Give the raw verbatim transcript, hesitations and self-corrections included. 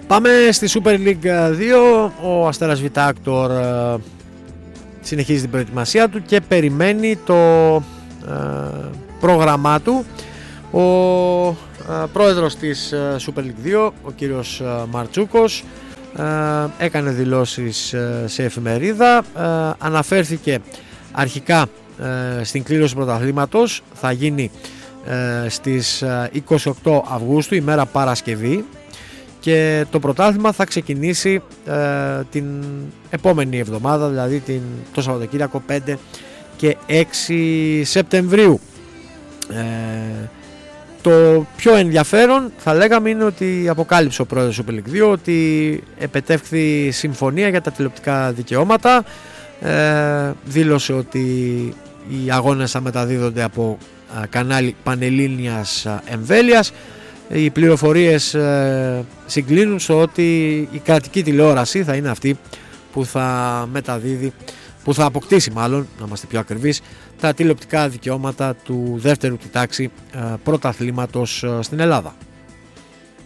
Πάμε στη Super League δύο. Ο Αστέρας Βιτάκτορ συνεχίζει την προετοιμασία του και περιμένει το ε, πρόγραμμά του. Ο ε, πρόεδρος της ε, Super League δύο, ο κύριος ε, Μαρτσούκος, ε, έκανε δηλώσεις ε, σε εφημερίδα, ε, αναφέρθηκε αρχικά ε, στην κλήρωση πρωταθλήματος, θα γίνει ε, στις είκοσι οκτώ Αυγούστου, ημέρα Παρασκευή, και το πρωτάθλημα θα ξεκινήσει ε, την επόμενη εβδομάδα, δηλαδή την, το Σαββατοκύριακο πέντε και έξι Σεπτεμβρίου. Ε, το πιο ενδιαφέρον θα λέγαμε είναι ότι αποκάλυψε ο πρόεδρος Super League δύο ότι επετεύχθη συμφωνία για τα τηλεοπτικά δικαιώματα. Ε, δήλωσε ότι οι αγώνες θα μεταδίδονται από α, κανάλι πανελλήνιας α, εμβέλειας. Οι πληροφορίες ε, συγκλίνουν στο ότι η κρατική τηλεόραση θα είναι αυτή που θα μεταδίδει, που θα αποκτήσει μάλλον, να είμαστε πιο ακριβείς, τα τηλεοπτικά δικαιώματα του δεύτερου τη τάξη ε, πρωταθλήματος ε, στην Ελλάδα.